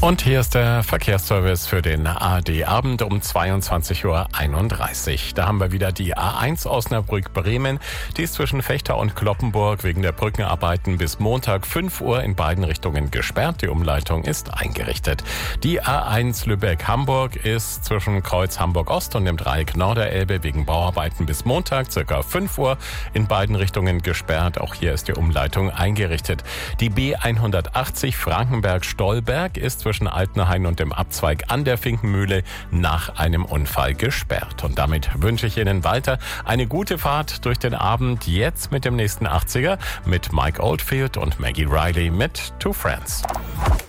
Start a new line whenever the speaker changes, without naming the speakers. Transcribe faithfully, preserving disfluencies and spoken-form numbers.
Und hier ist der Verkehrsservice für den A R D-Abend um zweiundzwanzig Uhr einunddreißig. Da haben wir wieder die A eins Osnabrück-Bremen. Die ist zwischen Vechta und Cloppenburg wegen der Brückenarbeiten bis Montag fünf Uhr in beiden Richtungen gesperrt. Die Umleitung ist eingerichtet. Die A eins Lübeck-Hamburg ist zwischen Kreuz Hamburg-Ost und dem Dreieck Norderelbe wegen Bauarbeiten bis Montag circa fünf Uhr in beiden Richtungen gesperrt. Auch hier ist die Umleitung eingerichtet. Die B hundertachtzig Frankenberg-Stolberg ist zwischen Altenhain und dem Abzweig an der Finkenmühle nach einem Unfall gesperrt. Und damit wünsche ich Ihnen weiter eine gute Fahrt durch den Abend. Jetzt mit dem nächsten achtziger mit Mike Oldfield und Maggie Riley mit Two Friends.